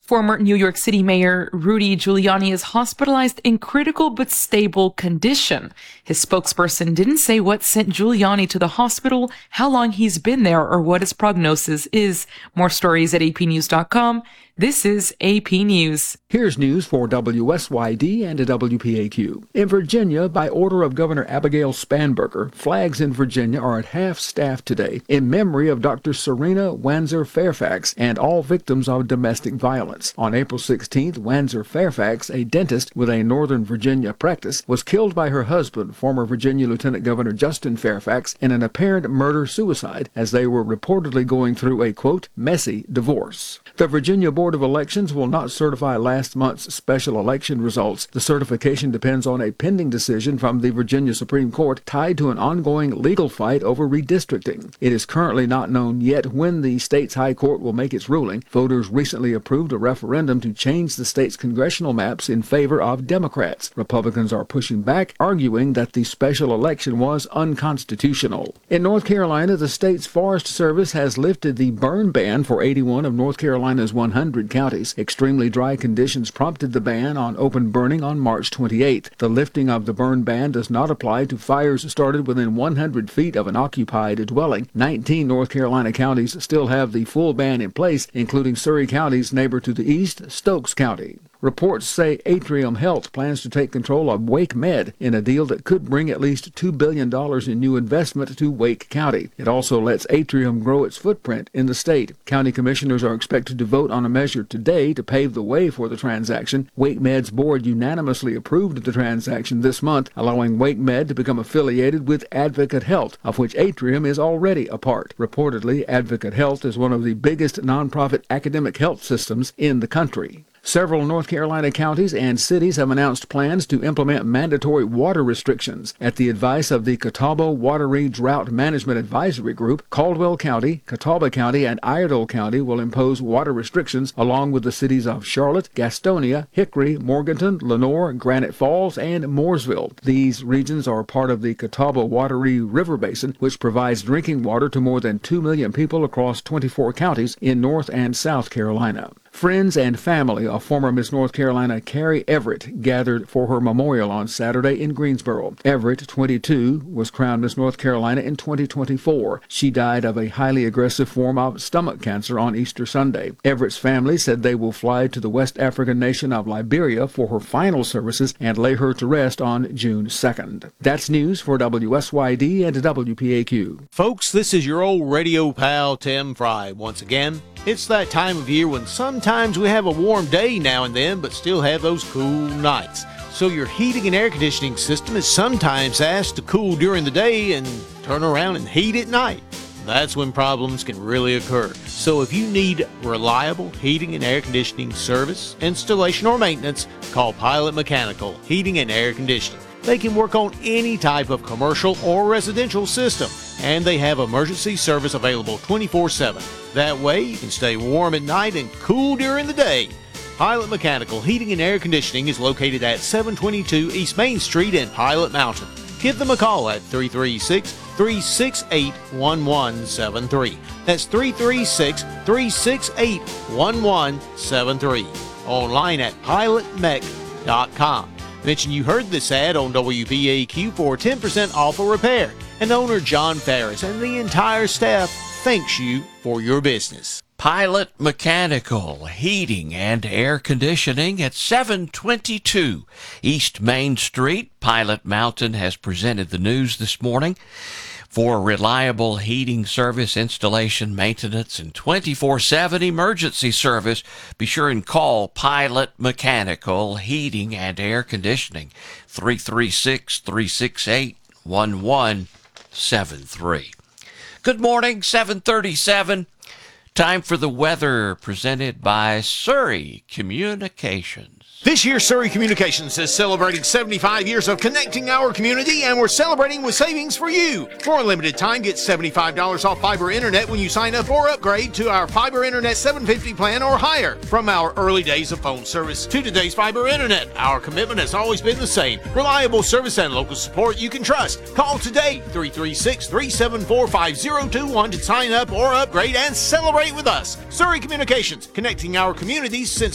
Former New York City Mayor Rudy Giuliani is hospitalized in critical but stable condition. His spokesperson didn't say what sent Giuliani to the hospital, how long he's been there, or what his prognosis is. More stories at apnews.com. This is AP News. Here's news for WSYD and WPAQ. In Virginia, by order of Governor Abigail Spanberger, flags in Virginia are at half-staff today in memory of Dr. Serena Wanzer Fairfax and all victims of domestic violence. On April 16th, Wanzer Fairfax, a dentist with a Northern Virginia practice, was killed by her husband, former Virginia Lieutenant Governor Justin Fairfax, in an apparent murder-suicide as they were reportedly going through a, quote, messy divorce. The Virginia Board of Elections will not certify last month's special election results. The certification depends on a pending decision from the Virginia Supreme Court tied to an ongoing legal fight over redistricting. It is currently not known yet when the state's high court will make its ruling. Voters recently approved a referendum to change the state's congressional maps in favor of Democrats. Republicans are pushing back, arguing that the special election was unconstitutional. In North Carolina, the state's Forest Service has lifted the burn ban for 81 of North Carolina's 100 counties. Extremely dry conditions prompted the ban on open burning on March 28th. The lifting of the burn ban does not apply to fires started within 100 feet of an occupied dwelling. 19 North Carolina counties still have the full ban in place, including Surry County's neighbor to the east, Stokes County. Reports say Atrium Health plans to take control of Wake Med in a deal that could bring at least $2 billion in new investment to Wake County. It also lets Atrium grow its footprint in the state. County commissioners are expected to vote on a measure today to pave the way for the transaction. Wake Med's board unanimously approved the transaction this month, allowing Wake Med to become affiliated with Advocate Health, of which Atrium is already a part. Reportedly, Advocate Health is one of the biggest nonprofit academic health systems in the country. Several North Carolina counties and cities have announced plans to implement mandatory water restrictions. At the advice of the Catawba Watery Drought Management Advisory Group, Caldwell County, Catawba County, and Iredell County will impose water restrictions along with the cities of Charlotte, Gastonia, Hickory, Morganton, Lenoir, Granite Falls, and Mooresville. These regions are part of the Catawba Watery River Basin, which provides drinking water to more than 2 million people across 24 counties in North and South Carolina. Friends and family of former Miss North Carolina Carrie Everett gathered for her memorial on Saturday in Greensboro. Everett, 22, was crowned Miss North Carolina in 2024. She died of a highly aggressive form of stomach cancer on Easter Sunday. Everett's family said they will fly to the West African nation of Liberia for her final services and lay her to rest on June 2nd. That's news for WSYD and WPAQ. Folks, this is your old radio pal Tim Fry once again. It's that time of year when sometimes we have a warm day now and then, but still have those cool nights. So your heating and air conditioning system is sometimes asked to cool during the day and turn around and heat at night. That's when problems can really occur. So if you need reliable heating and air conditioning service, installation, or maintenance, call Pilot Mechanical Heating and Air Conditioning. They can work on any type of commercial or residential system, and they have emergency service available 24/7. That way, you can stay warm at night and cool during the day. Pilot Mechanical Heating and Air Conditioning is located at 722 East Main Street in Pilot Mountain. Give them a call at 336-368-1173. That's 336-368-1173. Online at pilotmech.com. Mention you heard this ad on WPAQ for 10% off a repair. And owner John Ferris and the entire staff thanks you for your business. Pilot Mechanical Heating and Air Conditioning at 722 East Main Street. Pilot Mountain has presented the news this morning. For reliable heating service, installation, maintenance, and 24/7 emergency service, be sure and call Pilot Mechanical Heating and Air Conditioning, 336-368-1173. Good morning, 7:37. Time for the weather presented by Surry Communications. This year, Surry Communications is celebrating 75 years of connecting our community, and we're celebrating with savings for you. For a limited time, get $75 off fiber internet when you sign up or upgrade to our fiber internet 750 plan or higher. From our early days of phone service to today's fiber internet, our commitment has always been the same. Reliable service and local support you can trust. Call today, 336-374-5021 to sign up or upgrade and celebrate with us. Surry Communications, connecting our communities since